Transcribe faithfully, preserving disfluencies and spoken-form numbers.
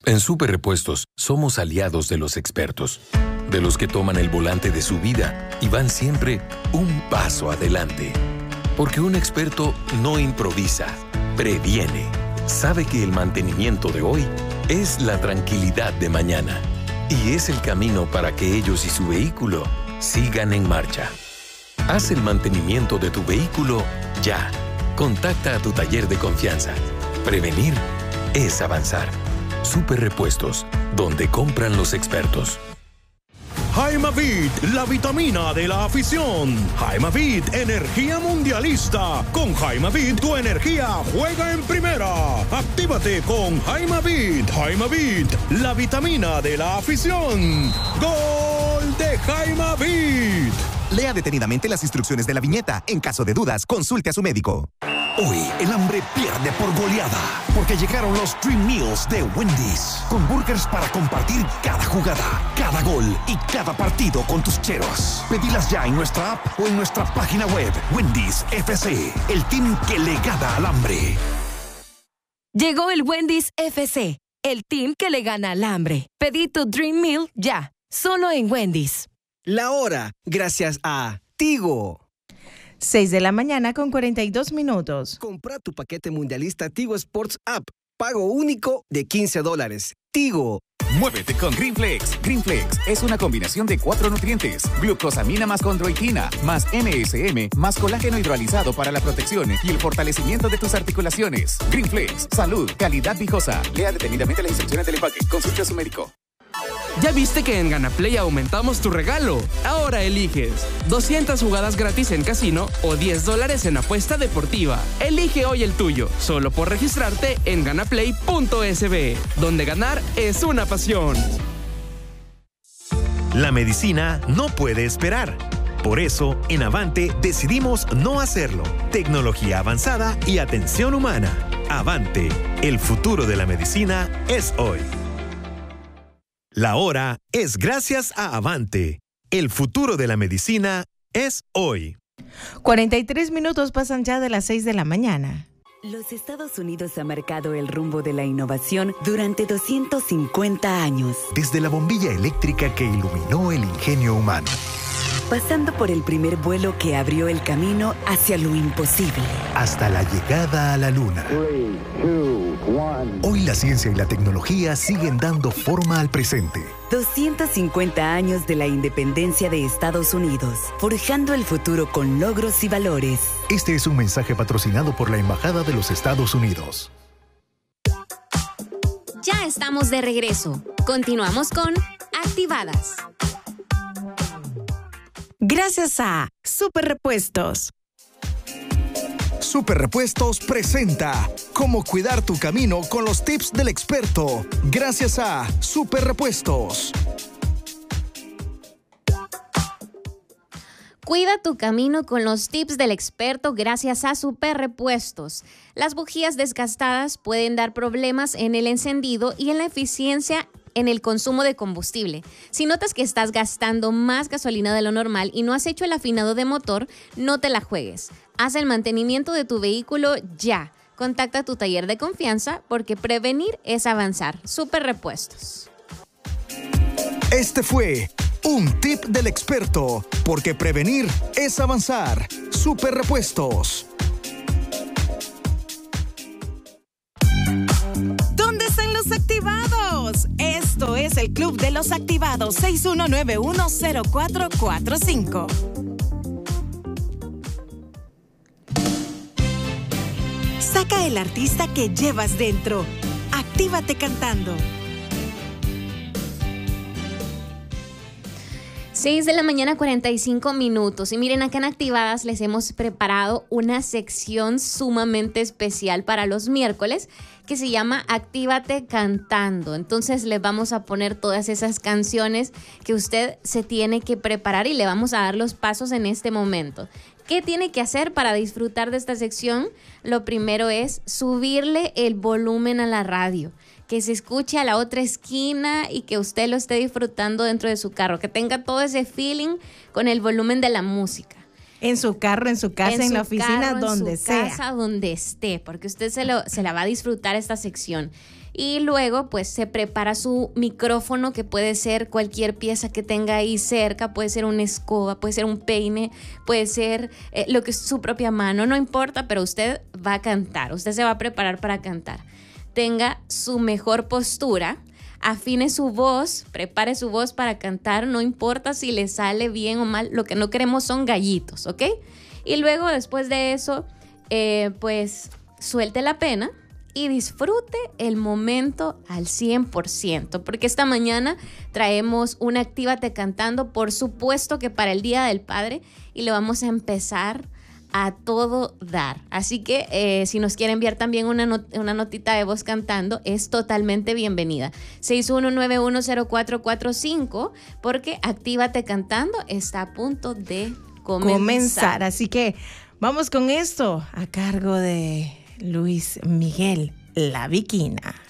En Super Repuestos somos aliados de los expertos, de los que toman el volante de su vida y van siempre un paso adelante. Porque un experto no improvisa, previene. Sabe que el mantenimiento de hoy es la tranquilidad de mañana y es el camino para que ellos y su vehículo sigan en marcha. Haz el mantenimiento de tu vehículo ya. Contacta a tu taller de confianza. Prevenir es avanzar. Super Repuestos, donde compran los expertos. Jaimavit, la vitamina de la afición. Jaimavit, energía mundialista. Con Jaimavit, tu energía juega en primera. Actívate con Jaimavit. Jaimavit, la vitamina de la afición. ¡Gol de Jaimavit! Lea detenidamente las instrucciones de la viñeta. En caso de dudas, consulte a su médico. Hoy el hambre pierde por goleada, porque llegaron los Dream Meals de Wendy's, con burgers para compartir cada jugada, cada gol y cada partido con tus cheros. Pedilas ya en nuestra app o en nuestra página web. Wendy's F C, el team que le gana al hambre. Llegó el Wendy's F C, el team que le gana al hambre. Pedí tu Dream Meal ya, solo en Wendy's. La hora, gracias a Tigo. seis de la mañana con cuarenta y dos minutos. Compra tu paquete mundialista Tigo Sports App. Pago único de quince dólares. Tigo. Muévete con Greenflex. Greenflex es una combinación de cuatro nutrientes: glucosamina más condroitina, más N S M, más colágeno hidrolizado para la protección y el fortalecimiento de tus articulaciones. Greenflex, salud, calidad viejosa. Lea detenidamente las instrucciones del empaque. Consulte a su médico. ¿Ya viste que en Ganaplay aumentamos tu regalo? Ahora eliges doscientas jugadas gratis en casino o diez dólares en apuesta deportiva. Elige hoy el tuyo, solo por registrarte en ganaplay punto es be, donde ganar es una pasión. La medicina no puede esperar. Por eso, en Avante decidimos no hacerlo. Tecnología avanzada y atención humana. Avante, el futuro de la medicina es hoy. La hora es gracias a Avante. El futuro de la medicina es hoy. cuarenta y tres minutos pasan ya de las seis de la mañana. Los Estados Unidos han marcado el rumbo de la innovación durante doscientos cincuenta años. Desde la bombilla eléctrica que iluminó el ingenio humano, pasando por el primer vuelo que abrió el camino hacia lo imposible, hasta la llegada a la luna. Three, two, one. Hoy la ciencia y la tecnología siguen dando forma al presente. doscientos cincuenta años de la independencia de Estados Unidos, forjando el futuro con logros y valores. Este es un mensaje patrocinado por la Embajada de los Estados Unidos. Ya estamos de regreso. Continuamos con Activadas. Gracias a Super Repuestos. Super Repuestos presenta Cómo cuidar tu camino con los tips del experto. Gracias a Super Repuestos. Cuida tu camino con los tips del experto gracias a Super Repuestos. Las bujías desgastadas pueden dar problemas en el encendido y en la eficiencia en el consumo de combustible. Si notas que estás gastando más gasolina de lo normal y no has hecho el afinado de motor, no te la juegues. Haz el mantenimiento de tu vehículo ya. Contacta a tu taller de confianza porque prevenir es avanzar. Super Repuestos. Este fue un tip del experto, porque prevenir es avanzar. Super Repuestos. ¿Dónde están los activados? Esto es el Club de los Activados, seis uno nueve uno cero cuatro cuatro cinco. Saca el artista que llevas dentro. Actívate cantando. seis de la mañana, cuarenta y cinco minutos. Y miren, acá en Activadas les hemos preparado una sección sumamente especial para los miércoles que se llama Actívate Cantando. Entonces les vamos a poner todas esas canciones que usted se tiene que preparar y le vamos a dar los pasos en este momento. ¿Qué tiene que hacer para disfrutar de esta sección? Lo primero es subirle el volumen a la radio, que se escuche a la otra esquina y que usted lo esté disfrutando dentro de su carro, que tenga todo ese feeling con el volumen de la música. En su carro, en su casa, en, en la oficina, carro, donde en su sea. casa, donde esté, porque usted se, lo, se la va a disfrutar esta sección. Y luego, pues, se prepara su micrófono, que puede ser cualquier pieza que tenga ahí cerca, puede ser una escoba, puede ser un peine, puede ser eh, lo que es su propia mano, no importa, pero usted va a cantar, usted se va a preparar para cantar. Tenga su mejor postura, afine su voz, prepare su voz para cantar, no importa si le sale bien o mal, lo que no queremos son gallitos, ¿ok? Y luego, después de eso, eh, pues, suelte la pena y disfrute el momento al cien por ciento, porque esta mañana traemos un Actívate Cantando, por supuesto que para el Día del Padre, y lo vamos a empezar a todo dar. Así que eh, si nos quiere enviar también una, not- una notita de voz cantando, es totalmente bienvenida. seis uno nueve uno cero cuatro cuatro cinco, porque Actívate Cantando está a punto de comenzar. comenzar. Así que vamos con esto a cargo de Luis Miguel, La Viquina.